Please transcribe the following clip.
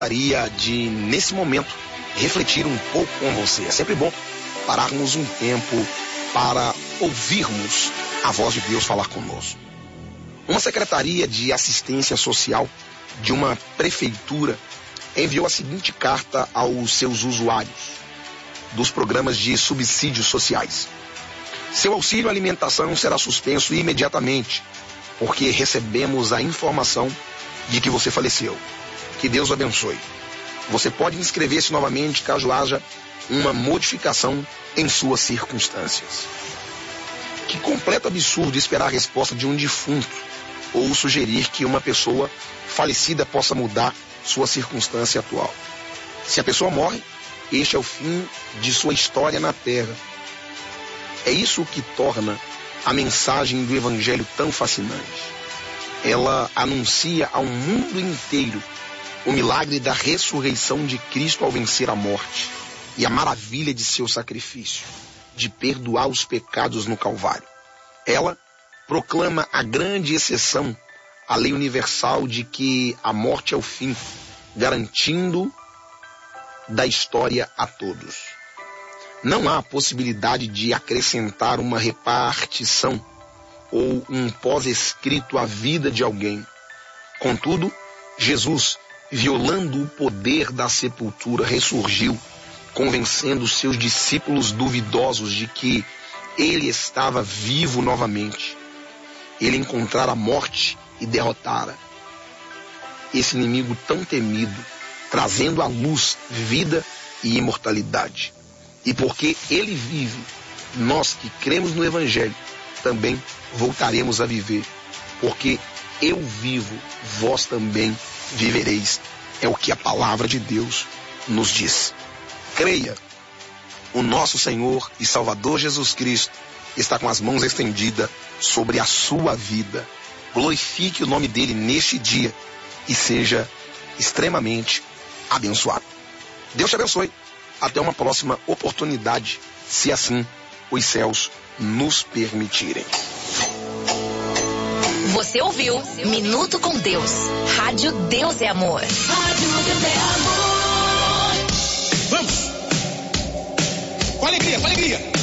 Gostaria de, nesse momento, refletir um pouco com você. É sempre bom pararmos um tempo para ouvirmos a voz de Deus falar conosco. Uma secretaria de assistência social de uma prefeitura enviou a seguinte carta aos seus usuários dos programas de subsídios sociais. Seu auxílio alimentação será suspenso imediatamente, porque recebemos a informação de que você faleceu. Que Deus o abençoe. Você pode inscrever-se novamente caso haja uma modificação em suas circunstâncias. Que completo absurdo esperar a resposta de um defunto ou sugerir que uma pessoa falecida possa mudar sua circunstância atual. Se a pessoa morre, este é o fim de sua história na Terra. É isso que torna a mensagem do Evangelho tão fascinante. Ela anuncia ao mundo inteiro o milagre da ressurreição de Cristo ao vencer a morte e a maravilha de seu sacrifício, de perdoar os pecados no Calvário. Ela proclama a grande exceção à lei universal de que a morte é o fim, garantindo da história a todos. Não há possibilidade de acrescentar uma repartição ou um pós-escrito à vida de alguém. Contudo, Jesus, violando o poder da sepultura, ressurgiu, convencendo seus discípulos duvidosos de que ele estava vivo novamente. Ele encontrara a morte e derrotara esse inimigo tão temido, trazendo à luz vida e imortalidade. E porque ele vive, nós que cremos no Evangelho também voltaremos a viver. Porque eu vivo, vós também vivereis. É o que a palavra de Deus nos diz. Creia, o nosso Senhor e Salvador Jesus Cristo está com as mãos estendidas sobre a sua vida. Glorifique o nome dele neste dia e seja extremamente abençoado. Deus te abençoe. Até uma próxima oportunidade, se assim os céus nos permitirem. Você ouviu Minuto com Deus. Rádio Deus é Amor. Rádio Deus é Amor. Vamos! Com alegria, com alegria!